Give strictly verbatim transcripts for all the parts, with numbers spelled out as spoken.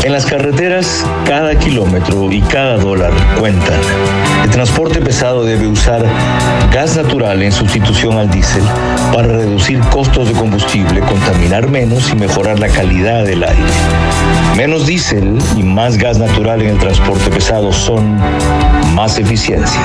En las carreteras, cada kilómetro y cada dólar cuentan. El transporte pesado debe usar gas natural en sustitución al diésel para reducir costos de combustible, contaminar menos y mejorar la calidad del aire. Menos diésel y más gas natural en el transporte pesado son más eficiencia.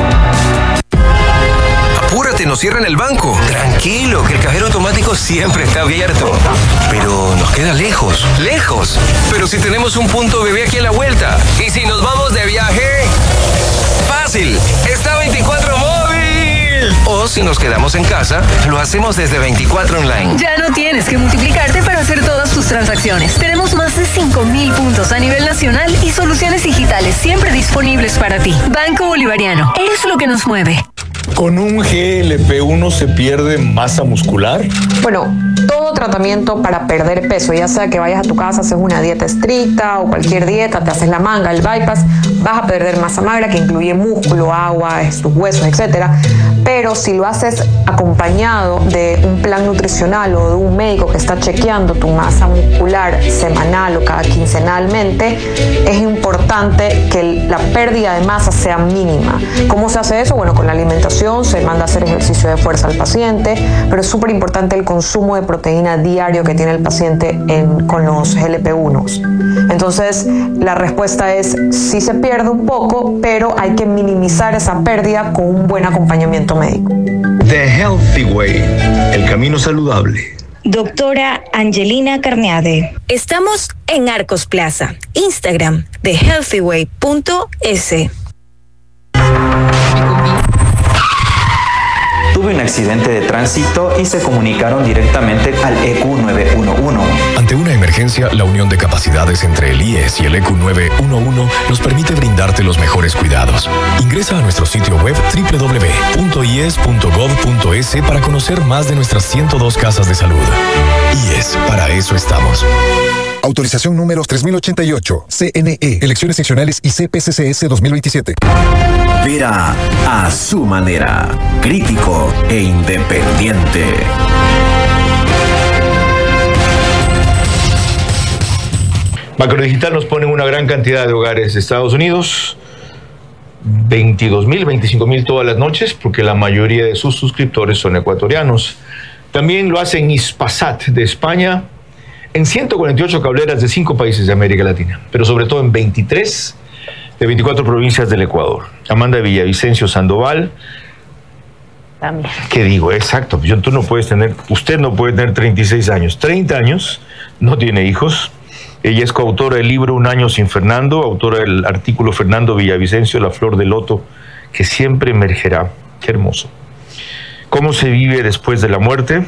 Apúrate, nos cierran el banco. Tranquilo, que el cajero automático siempre está abierto. Pero nos queda lejos, lejos. Pero si tenemos un punto bebé aquí a la vuelta. ¿Y si nos vamos de viaje? Fácil, está veinticuatro Móvil. O si nos quedamos en casa, lo hacemos desde veinticuatro Online. Ya no tienes que multiplicarte para hacer todas tus transacciones. Tenemos más de cinco mil puntos a nivel nacional y soluciones digitales siempre disponibles para ti. Banco Bolivariano, es lo que nos mueve. ¿Con un G L P uno se pierde masa muscular? Bueno, todo tratamiento para perder peso, ya sea que vayas a tu casa, haces una dieta estricta o cualquier dieta, te haces la manga, el bypass, vas a perder masa magra que incluye músculo, agua, tus huesos, etcétera. Pero si lo haces acompañado de un plan nutricional o de un médico que está chequeando tu masa muscular semanal o cada quincenalmente, es importante que la pérdida de masa sea mínima. ¿Cómo se hace eso? Bueno, con la alimentación se manda a hacer ejercicio de fuerza al paciente, pero es súper importante el consumo de proteína diario que tiene el paciente en, con los G L P uno. Entonces, la respuesta es sí se pierde un poco, pero hay que minimizar esa pérdida con un buen acompañamiento médico. The Healthy Way, el camino saludable. Doctora Angelina Carneade. Estamos en Arcos Plaza, Instagram, the healthy way punto es. Tuve un accidente de tránsito y se comunicaron directamente al E Q nueve uno uno. Ante una emergencia, la unión de capacidades entre el I E S y el E Q nueve uno uno nos permite brindarte los mejores cuidados. Ingresa a nuestro sitio web doble u doble u doble u punto i e s punto gov punto es para conocer más de nuestras ciento dos casas de salud. I E S, para eso estamos. Autorización número tres mil ochenta y ocho. C N E. Elecciones seccionales y C P C C S dos mil veintisiete. Verá a su manera. Crítico e independiente. Macrodigital nos pone en una gran cantidad de hogares de Estados Unidos. veintidós mil, veinticinco mil todas las noches, porque la mayoría de sus suscriptores son ecuatorianos. También lo hace en Hispasat de España, en ciento cuarenta y ocho cableras de cinco países de América Latina, pero sobre todo en veintitrés de veinticuatro provincias del Ecuador. Amanda Villavicencio Sandoval. También. ¿Qué digo? Exacto. Yo, tú no puedes tener, usted no puede tener treinta y seis años, treinta años, no tiene hijos. Ella es coautora del libro Un año sin Fernando, autora del artículo Fernando Villavicencio, La flor del loto, que siempre emergerá. Qué hermoso. ¿Cómo se vive después de la muerte?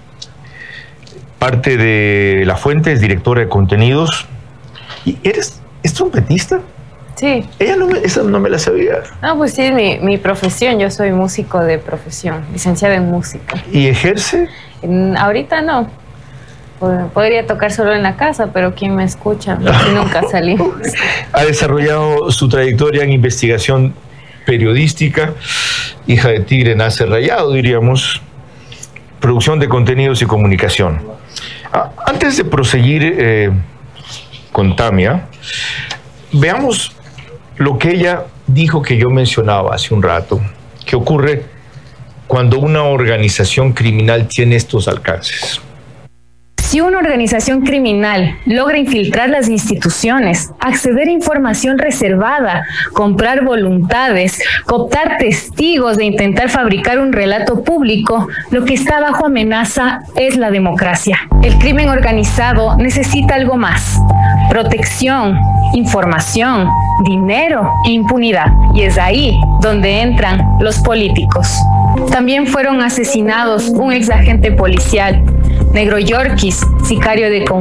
Parte de La Fuente, es directora de contenidos. ¿Y eres es trompetista? Sí. Ella no me, esa no me la sabía. No, pues sí, es mi, mi profesión. Yo soy músico de profesión, licenciada en música. ¿Y ejerce? En, ahorita no. Podría tocar solo en la casa, pero ¿quién me escucha? Porque nunca salimos. Ha desarrollado su trayectoria en investigación periodística, hija de tigre nace rayado, diríamos, producción de contenidos y comunicación. Ah, antes de proseguir eh, con Tamia, veamos lo que ella dijo que yo mencionaba hace un rato, que ocurre cuando una organización criminal tiene estos alcances. Si una organización criminal logra infiltrar las instituciones, acceder a información reservada, comprar voluntades, cooptar testigos e intentar fabricar un relato público, lo que está bajo amenaza es la democracia. El crimen organizado necesita algo más: protección, información, dinero e impunidad. Y es ahí donde entran los políticos. También fueron asesinados un exagente policial, Negro Yorkis, sicario de